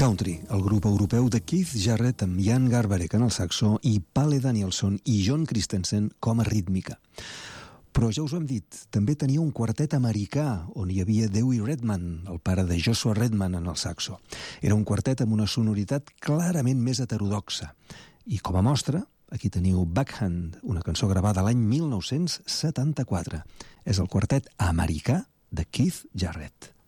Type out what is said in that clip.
Country, el grup europeu de Keith Jarrett amb Jan Garbarek en el saxo i Pale Danielson i John Christensen com a rítmica. Però ja us ho hem dit, també tenia un quartet americà on hi havia Dewey Redman, el pare de Joshua Redman, en el saxo. Era un quartet amb una sonoritat clarament més heterodoxa. I com a mostra, aquí teniu Backhand, una cançó gravada l'any 1974. És el quartet americà de Keith Jarrett.